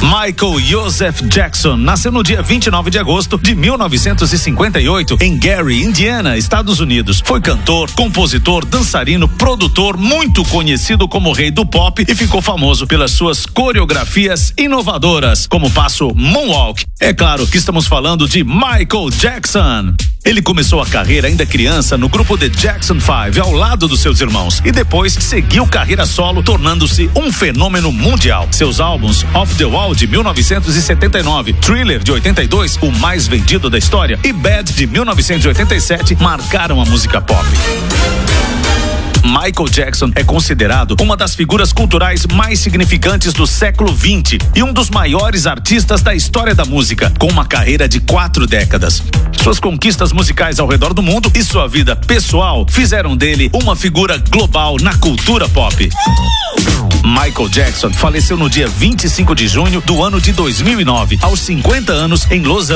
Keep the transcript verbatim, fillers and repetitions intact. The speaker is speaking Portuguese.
Michael Joseph Jackson nasceu no dia vinte e nove de agosto de mil novecentos e cinquenta e oito em Gary, Indiana, Estados Unidos. Foi cantor, compositor, dançarino, produtor, muito conhecido como rei do pop e ficou famoso pelas suas coreografias inovadoras, como o passo Moonwalk. É claro que estamos falando de Michael Jackson. Ele começou a carreira ainda criança no grupo The Jackson Five, ao lado dos seus irmãos, e depois seguiu carreira solo, tornando-se um fenômeno mundial. Seus álbuns Off the Wall de mil novecentos e setenta e nove, Thriller de oitenta e dois, o mais vendido da história, e Bad de mil novecentos e oitenta e sete marcaram a música pop. Michael Jackson é considerado uma das figuras culturais mais significantes do século vinte e um dos maiores artistas da história da música, com uma carreira de quatro décadas. Suas conquistas musicais ao redor do mundo e sua vida pessoal fizeram dele uma figura global na cultura pop. Michael Jackson faleceu no dia vinte e cinco de junho do ano de dois mil e nove, aos cinquenta anos, em Los Angeles.